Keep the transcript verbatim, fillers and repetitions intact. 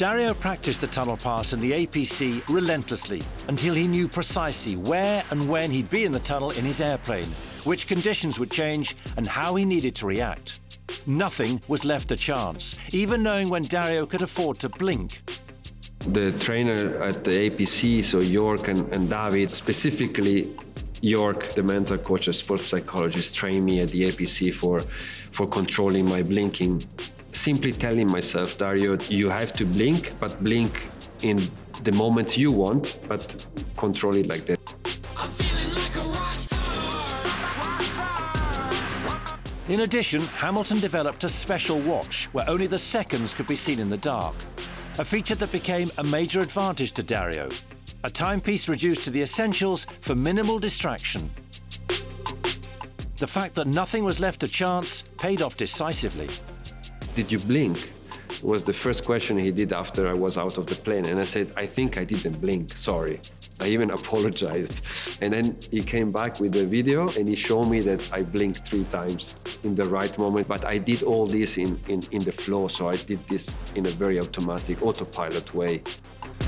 Dario practiced the tunnel pass in the A P C relentlessly until he knew precisely where and when he'd be in the tunnel in his airplane, which conditions would change and how he needed to react. Nothing was left to chance, even knowing when Dario could afford to blink. The trainer at the A P C, so York and, and David, specifically York, the mental coach and sports psychologist, trained me at the A P C for, for controlling my blinking. Simply telling myself, Dario, you have to blink, but blink in the moments you want, but control it like that. I'm feeling like a rock star. In addition, Hamilton developed a special watch where only the seconds could be seen in the dark, a feature that became a major advantage to Dario, a timepiece reduced to the essentials for minimal distraction. The fact that nothing was left to chance paid off decisively. Did you blink? Was the first question he did after I was out of the plane. And I said, I think I didn't blink, sorry. I even apologized. And then he came back with the video and he showed me that I blinked three times in the right moment. But I did all this in, in, in the flow, so I did this in a very automatic, autopilot way.